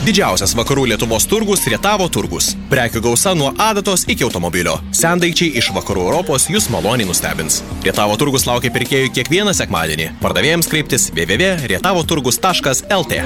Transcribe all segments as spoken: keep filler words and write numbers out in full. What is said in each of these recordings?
Didžiausias vakarų Lietuvos turgus Rietavo turgus. Prekių gausa nuo adatos iki automobilio. Sendaikčiai iš vakarų Europos jūs maloniai nustebins. Rietavo turgus laukia pirkėjų kiekvieną sekmadienį. Pardavėjams kreiptis w w w taškas rietavoturgus taškas l t.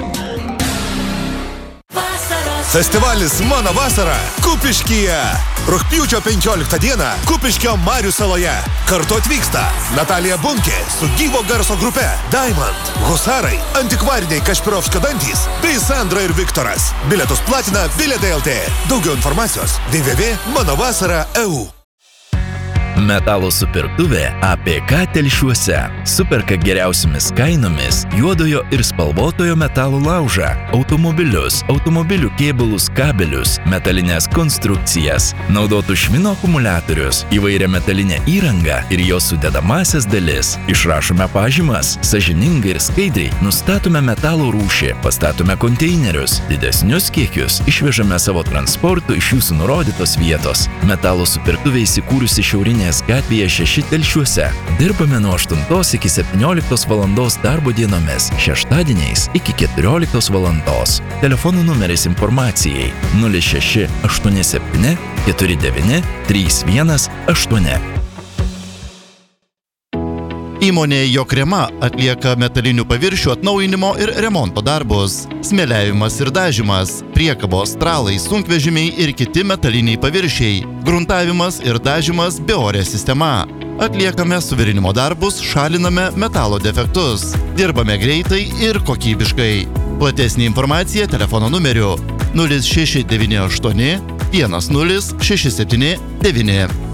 Festivalis Mano vasara Kupiškyje. Rugpjūčio penkioliktą dieną Kupiškio Marių saloje. Kartu atvyksta Natalija Bunkė su gyvo garso grupe Diamond, Husarai, antikvariniai Kašpirovskio dantys bei Sandra ir Viktoras. Bilietus platina Bilietai L T. Daugiau informacijos w w w taškas mano vasara taškas e u. Metalo supirktuvė A P K Telšiuose superka geriausiamis kainomis juodojo ir spalvotojo metalo laužą, automobilius, automobilių kėbulus, kabelius, metalinės konstrukcijas, naudotų švino akumuliatorius, įvairią metalinę įrangą ir jos sudedamasias dalis. Išrašome pažymas, sąžiningai ir skaidriai nustatome metalo rūšį, pastatome konteinerius, didesnius kiekius išvežame savo transportu iš jūsų nurodytos vietos. Metalo supirktuvė įsikūrusi šiaurinė gatvėje šeši Telšiuose. Dirbame nuo aštuntos iki septynioliktos valandos darbo dienomis, šeštadieniais iki keturioliktos valandos. Telefonų numeris informacijai nulis šeši aštuoni septyni keturi devyni trys vienas aštuoni. Įmonė Jokrema atlieka metalinių paviršių atnaujinimo ir remonto darbus. Smėliavimas ir dažymas, priekabos, tralai, sunkvežimiai ir kiti metaliniai paviršiai, gruntavimas ir dažymas beorė sistema. Atliekame suvirinimo darbus, šaliname metalo defektus. Dirbame greitai ir kokybiškai. Platesnė informacija telefono numeriu nulis šeši devyni aštuoni vienas nulis šeši septyni devyni.